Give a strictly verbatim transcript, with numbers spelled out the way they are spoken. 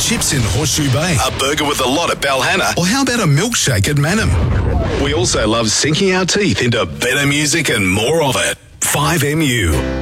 chips in Horseshoe Bay? A burger with a lot at Balhanna? Or how about a milkshake at Manham? We also love sinking our teeth into better music and more of it. five M U.